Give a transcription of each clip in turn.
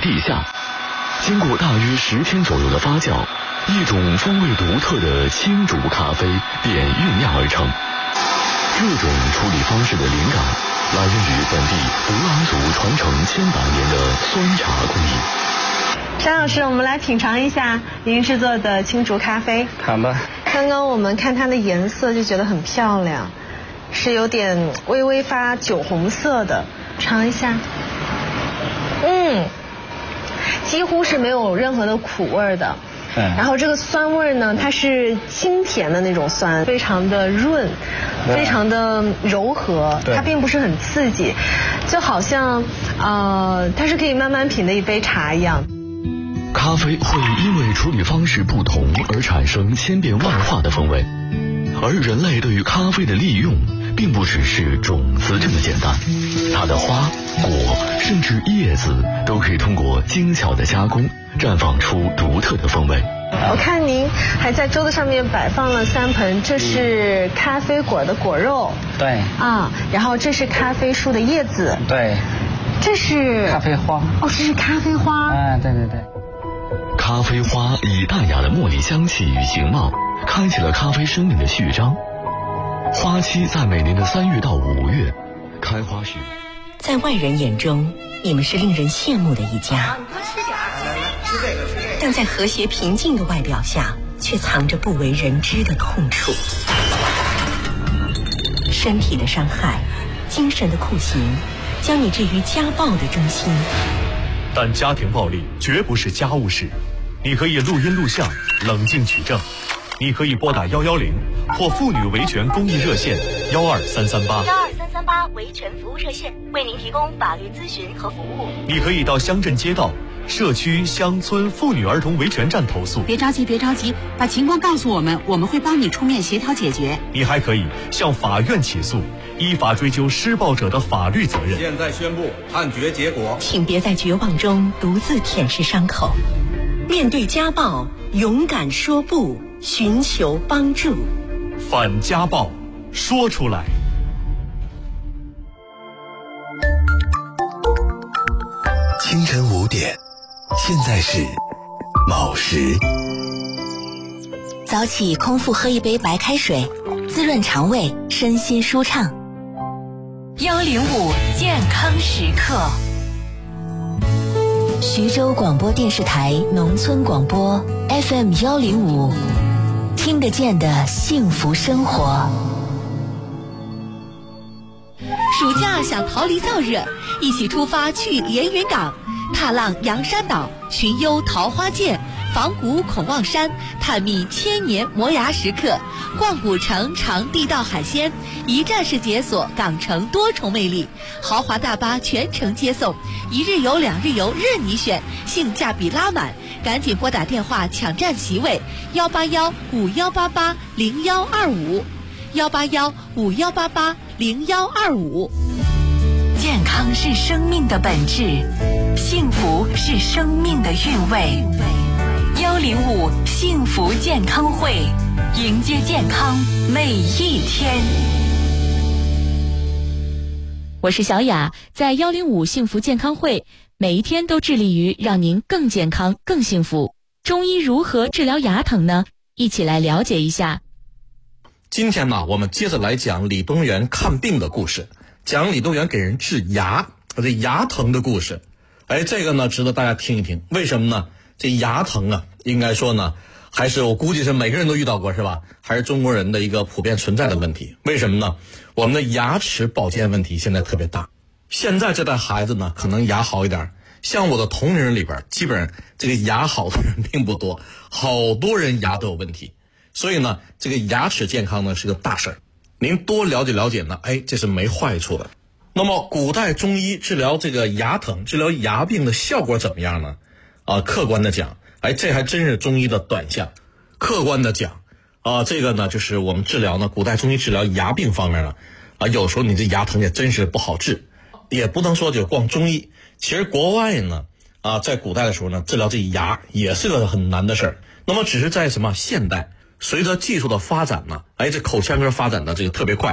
地下，经过大约10天左右的发酵，一种风味独特的青竹咖啡便酝酿而成。这种处理方式的灵感来源于本地德昂族传承千百年的酸茶工艺。 张老师，我们来品尝一下您制作的青竹咖啡。 好的。 刚刚我们看它的颜色就觉得很漂亮，是有点微微发酒红色的，尝一下。几乎是没有任何的苦味的。然后这个酸味呢，它是清甜的那种酸，非常的润，非常的柔和，它并不是很刺激，就好像它是可以慢慢品的一杯茶一样。 咖啡会因为处理方式不同而产生千变万化的风味，而人类对于咖啡的利用并不只是种子这么简单，它的花、果甚至叶子都可以通过精巧的加工绽放出独特的风味。 我看您还在桌子上面摆放了3盆，这是咖啡果的果肉， 对然后这是咖啡树的叶子， 对， 这是咖啡花， 这是咖啡花， 对对对。 咖啡花以淡雅的茉莉香气与形貌，开启了咖啡生命的序章。花期在每年的3月到5月，开花时， 在外人眼中，你们是令人羡慕的一家，但在和谐平静的外表下，却藏着不为人知的痛楚。身体的伤害，精神的酷刑，将你置于家暴的中心。 但家庭暴力绝不是家务事，你可以录音录像，冷静取证。你可以拨打110或妇女维权公益热线12338 维权服务热线，为您提供法律咨询和服务。 你可以到乡镇街道、社区、乡村妇女儿童维权站投诉。 别着急，把情况告诉我们，我们会帮你出面协调解决。 你还可以向法院起诉，依法追究施暴者的法律责任。 现在宣布判决结果， 请别在绝望中独自舔舐伤口，面对家暴，勇敢说不，寻求帮助。 反家暴，说出来。 清晨5点，现在是卯时。 早起空腹喝一杯白开水，滋润肠胃，身心舒畅。105健康时刻。徐州广播电视台农村广播 FM 105，听得见的幸福生活。 暑假想逃离燥热，一起出发去连云港，踏浪阳山岛，寻幽桃花涧，访古孔望山，探秘千年磨牙时刻，逛古城尝地道海鲜，一站式解锁港城多重魅力，豪华大巴全程接送，1日游2日游任你选，性价比拉满，赶紧拨打电话抢占席位，18151880125，18151880125。 健康是生命的本质，幸福是生命的韵味。105幸福健康会，迎接健康每一天。 我是小雅，在105幸福健康会，每一天都致力于让您更健康、更幸福。中医如何治疗牙疼呢？一起来了解一下。 今天呢，我们接着来讲李东垣看病的故事，讲李东垣给人治牙，这牙疼的故事。这个呢值得大家听一听。为什么呢？这牙疼啊，应该说呢，还是我估计是每个人都遇到过，是吧？还是中国人的一个普遍存在的问题。为什么呢？我们的牙齿保健问题现在特别大。现在这代孩子呢，可能牙好一点，像我的同龄人里边，基本上这个牙好的人并不多，好多人牙都有问题。所以呢，这个牙齿健康呢是个大事儿，您多了解了解呢，这是没坏处的。那么古代中医治疗这个牙疼、治疗牙病的效果怎么样呢？客观的讲，这还真是中医的短项。客观的讲，这个呢就是我们治疗呢，古代中医治疗牙病方面呢，有时候你这牙疼也真是不好治，也不能说就光中医。其实国外呢，在古代的时候呢，治疗这牙也是个很难的事儿。那么只是在现代，随着技术的发展呢，这口腔科发展的这个特别快，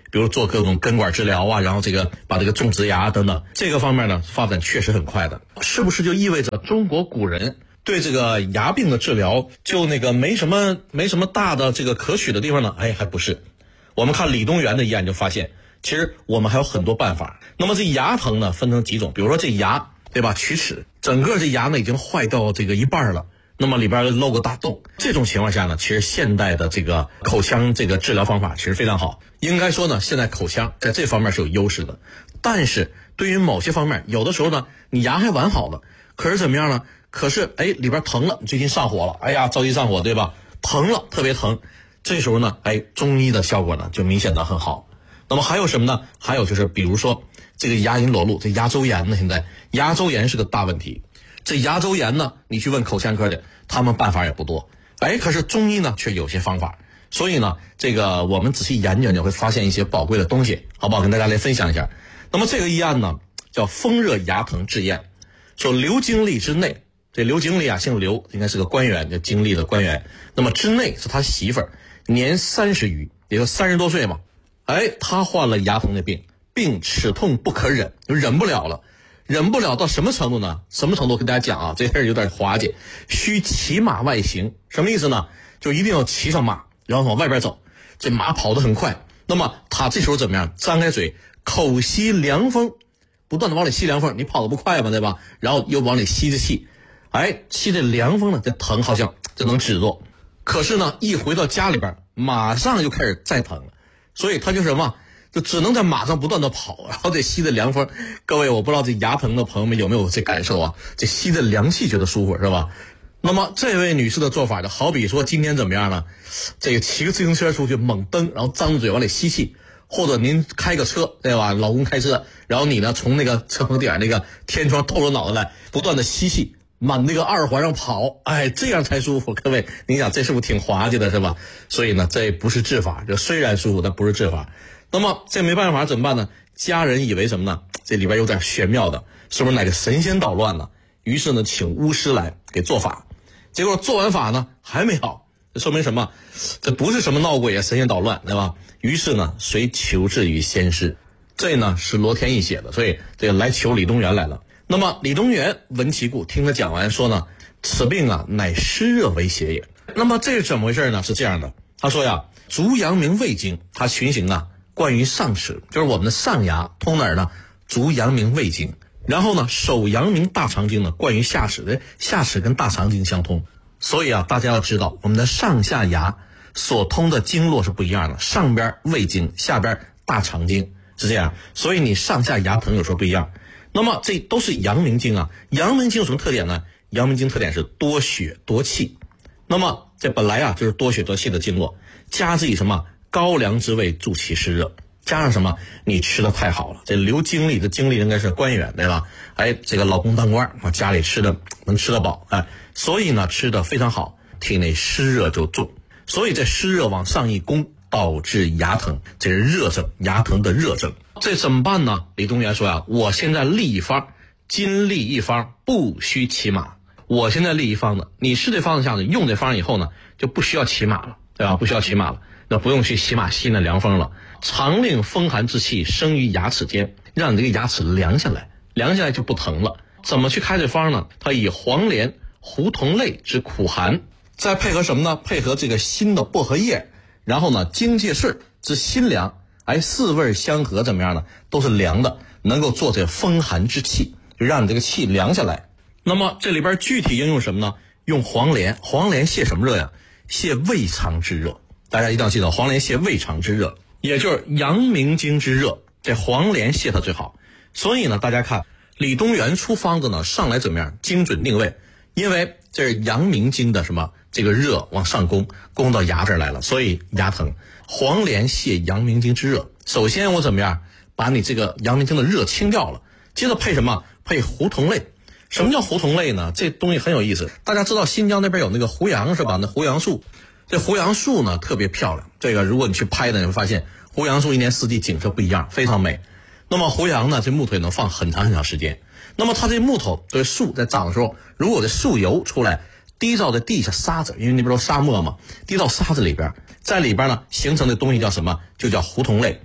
比如做各种根管治疗啊，然后把这个种植牙等等，这个方面呢发展确实很快的。是不是就意味着中国古人对这个牙病的治疗就没什么大的这个可取的地方呢？还不是。我们看李东垣的医案就发现，其实我们还有很多办法。那么这牙疼呢分成几种，比如说这牙对吧，龋齿，整个这牙呢已经坏到这个一半了，那么里边漏个大洞，这种情况下呢，其实现代的这个口腔这个治疗方法其实非常好。应该说呢，现在口腔在这方面是有优势的。但是对于某些方面，有的时候呢，你牙还完好了，可是怎么样呢？可是里边疼了，你最近上火了，着急上火对吧？疼了，特别疼，这时候呢，中医的效果呢就明显的很好。那么还有什么呢？还有就是比如说这个牙龈裸露，这牙周炎呢，现在牙周炎是个大问题。这牙周炎呢，你去问口腔科的，他们办法也不多。可是中医呢却有些方法。所以呢，这个我们仔细研究，你会发现一些宝贵的东西，好不好？跟大家来分享一下。那么这个医案呢，叫风热牙疼治验，说刘经历之内，这刘经历啊，姓刘，应该是个官员，叫经历的官员。那么之内是他媳妇儿，年30余，也就30多岁嘛。他患了牙疼的病，并齿痛不可忍，就忍不了了。忍不了到什么程度呢？什么程度？跟大家讲啊，这事儿有点滑稽。需骑马外行，什么意思呢？就一定要骑上马，然后往外边走。这马跑得很快，那么他这时候怎么样？张开嘴，口吸凉风，不断的往里吸凉风，你跑得不快嘛，对吧？然后又往里吸着气，吸这凉风呢，这疼好像就能止住。可是呢，一回到家里边，马上又开始再疼了，所以他就什么？就只能在马上不断的跑，然后得吸着凉风。各位，我不知道这牙疼的朋友们有没有这感受啊？这吸着凉气觉得舒服是吧？那么这位女士的做法呢，好比说今天怎么样呢？这个骑个自行车出去猛蹬，然后张着嘴往里吸气，或者您开个车对吧？老公开车，然后你呢从那个车棚顶那个天窗透着脑袋来，不断的吸气，满那个2环上跑，这样才舒服。各位，你想这是不是挺滑稽的是吧？所以呢，这不是治法，这虽然舒服，但不是治法。那么这没办法怎么办呢？家人以为什么呢？这里边有点玄妙的，是不是哪个神仙捣乱呢？于是呢，请巫师来给做法。结果做完法呢还没好，这说明什么？这不是什么闹鬼啊，神仙捣乱，对吧？于是呢，遂求治于先师。这呢是罗天益写的，所以这个来求李东垣来了。那么李东垣闻其故，听他讲完说呢，此病啊乃湿热为邪也。那么这是怎么回事呢？是这样的，他说呀，足阳明胃经，它循行啊贯于上齿，就是我们的上牙通哪儿呢？足阳明胃经。然后呢，手阳明大肠经呢贯于下齿，的下齿跟大肠经相通。所以啊，大家要知道我们的上下牙所通的经络是不一样的，上边胃经，下边大肠经，是这样。所以你上下牙疼有时候不一样。那么这都是阳明经啊。阳明经有什么特点呢？阳明经特点是多血多气。那么这本来啊就是多血多气的经络，加之以什么？高粱之味助其湿热。加上什么？你吃的太好了。这刘经历的经历应该是官员对吧？这个老公当官，家里能吃得饱，所以呢吃的非常好，体内湿热就重，所以这湿热往上一攻，导致牙疼，这是热症，牙疼的热症。这怎么办呢？李东垣说呀，我现在立一方，今立一方，不需骑马。我现在立一方子，你试这方子下子，用这方以后呢，就不需要骑马了，对吧？不需要骑马了，那不用去骑马吸那凉风了。常令风寒之气生于牙齿间，让你这个牙齿凉下来，凉下来就不疼了。怎么去开这方呢？它以黄连、胡同类之苦寒，再配合什么呢？配合这个新的薄荷叶，然后呢荆芥穗之辛凉，四味相合，怎么样呢？都是凉的，能够做这风寒之气，就让你这个气凉下来。那么这里边具体应用什么呢？用黄连，黄连泻什么热呀？泻胃肠之热。大家一定要记得，黄连泻胃肠之热，也就是阳明经之热，这黄连泻它最好。所以呢，大家看李东垣出方子呢，上来怎么样？精准定位，因为这是阳明经的什么？这个热往上攻到牙这儿来了，所以牙疼。黄连泻阳明经之热，首先我怎么样？把你这个阳明经的热清掉了，接着配什么？配胡同类。什么叫胡同类呢？这东西很有意思。大家知道新疆那边有那个胡杨是吧？那胡杨树，这胡杨树呢特别漂亮。这个如果你去拍的，你会发现胡杨树一年四季景色不一样，非常美。那么胡杨呢，这木头也能放很长很长时间。那么它这木头这个树在长的时候，如果这树油出来滴到这地下沙子，因为那边都沙漠嘛，滴到沙子里边，在里边呢形成的东西叫什么？就叫胡同类。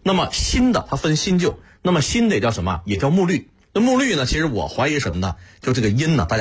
那么新的它分新旧，那么新的也叫什么？也叫木绿。那木绿呢，其实我怀疑什么呢？就这个音呢，大家